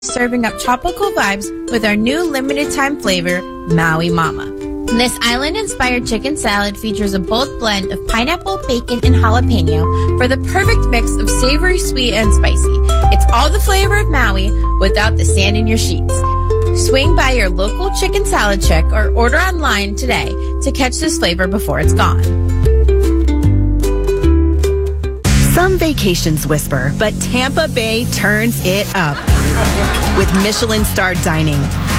serving up tropical vibes with our new limited-time flavor, Maui Mama. This island-inspired chicken salad features a bold blend of pineapple, bacon, and jalapeno for the perfect mix of savory, sweet, and spicy. It's all the flavor of Maui without the sand in your sheets. Swing by your local chicken salad chick or order online today to catch this flavor before it's gone. Some vacations whisper, but Tampa Bay turns it up with Michelin-starred dining,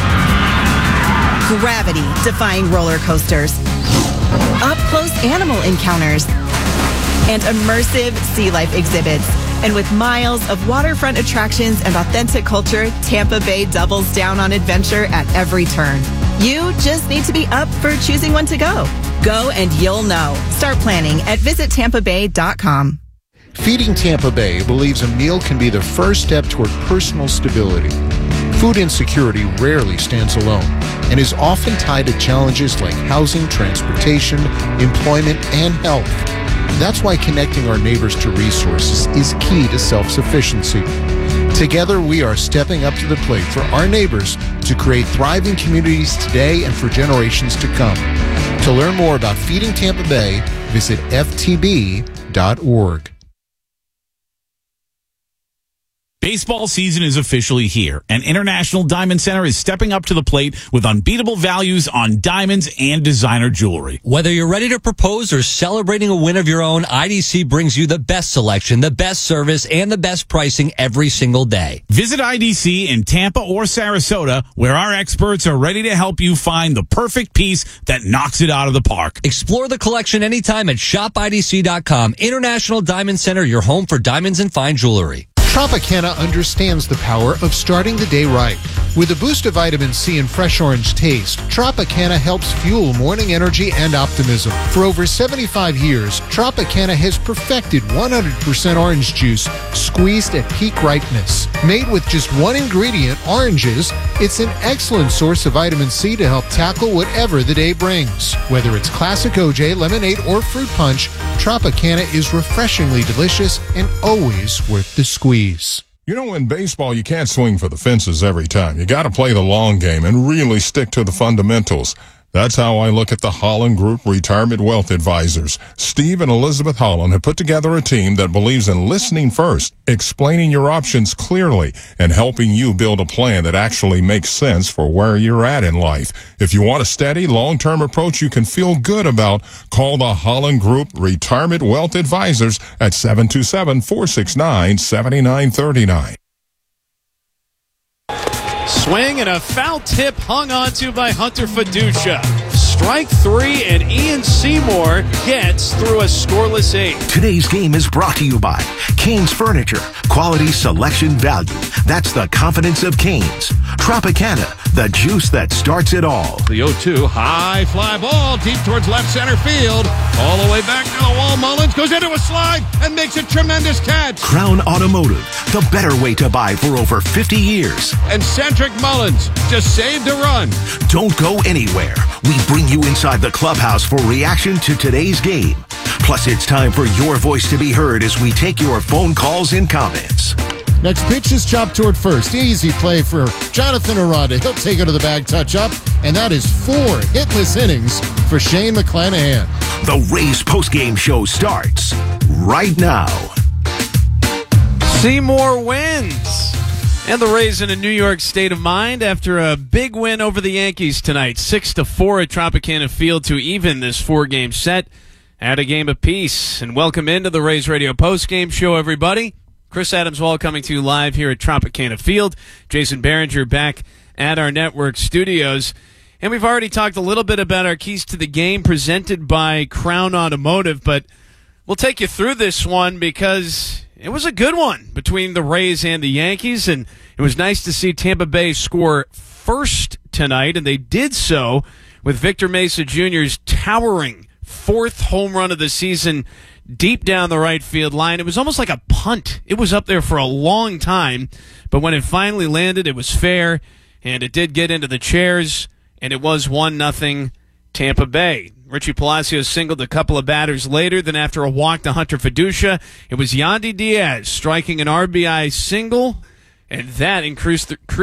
gravity-defying roller coasters, up-close animal encounters, and immersive sea life exhibits. And with miles of waterfront attractions and authentic culture, Tampa Bay doubles down on adventure at every turn. You just need to be up for choosing one to go. Go and you'll know. Start planning at visitampabay.com. Feeding Tampa Bay believes a meal can be the first step toward personal stability. Food insecurity rarely stands alone and is often tied to challenges like housing, transportation, employment, and health. That's why connecting our neighbors to resources is key to self-sufficiency. Together, we are stepping up to the plate for our neighbors to create thriving communities today and for generations to come. To learn more about Feeding Tampa Bay, visit ftb.org. Baseball season is officially here, and International Diamond Center is stepping up to the plate with unbeatable values on diamonds and designer jewelry. Whether you're ready to propose or celebrating a win of your own, IDC brings you the best selection, the best service, and the best pricing every single day. Visit IDC in Tampa or Sarasota, where our experts are ready to help you find the perfect piece that knocks it out of the park. Explore the collection anytime at shopidc.com. International Diamond Center, your home for diamonds and fine jewelry. Tropicana understands the power of starting the day right. With a boost of vitamin C and fresh orange taste, Tropicana helps fuel morning energy and optimism. For over 75 years, Tropicana has perfected 100% orange juice squeezed at peak ripeness. Made with just one ingredient, oranges, it's an excellent source of vitamin C to help tackle whatever the day brings. Whether it's classic OJ, lemonade, or fruit punch, Tropicana is refreshingly delicious and always worth the squeeze. You know, in baseball, you can't swing for the fences every time. You got to play the long game and really stick to the fundamentals. That's how I look at the Holland Group Retirement Wealth Advisors. Steve and Elizabeth Holland have put together a team that believes in listening first, explaining your options clearly, and helping you build a plan that actually makes sense for where you're at in life. If you want a steady, long-term approach you can feel good about, call the Holland Group Retirement Wealth Advisors at 727-469-7939. Swing and a foul tip hung onto by Hunter Fiducia. Strike three, and Ian Seymour gets through a scoreless eighth. Today's game is brought to you by Canes Furniture. Quality, selection, value. That's the confidence of Canes. Tropicana, the juice that starts it all. The 0-2, high fly ball deep towards left center field. All the way back to the wall. Mullins goes into a slide and makes a tremendous catch. Crown Automotive, the better way to buy for over 50 years. And Cedric Mullins just saved a run. Don't go anywhere. We bring you inside the clubhouse for reaction to today's game. Plus, it's time for your voice to be heard as we take your phone calls and comments. Next pitch is chopped toward first. Easy play for Jonathan Aranda. He'll take it to the bag, touch up, and that is 4 hitless innings for Shane McClanahan. The Rays postgame show starts right now. Seymour wins. And the Rays in a New York state of mind after a big win over the Yankees tonight. 6-4 at Tropicana Field to even this 4-game set at a game apiece. And welcome into the Rays Radio postgame show, everybody. Chris Adams-Wall coming to you live here at Tropicana Field. Jason Behringer back at our network studios. And we've already talked a little bit about our keys to the game presented by Crown Automotive, but we'll take you through this one because it was a good one between the Rays and the Yankees, and it was nice to see Tampa Bay score first tonight, and they did so with Victor Mesa Jr.'s towering 4th home run of the season deep down the right field line. It was almost like a punt. It was up there for a long time, but when it finally landed, it was fair, and it did get into the chairs, and it was 1-0 Tampa Bay. Richie Palacios singled a couple of batters later. Then after a walk to Hunter Fiducia, it was Yandy Diaz striking an RBI single, And that increased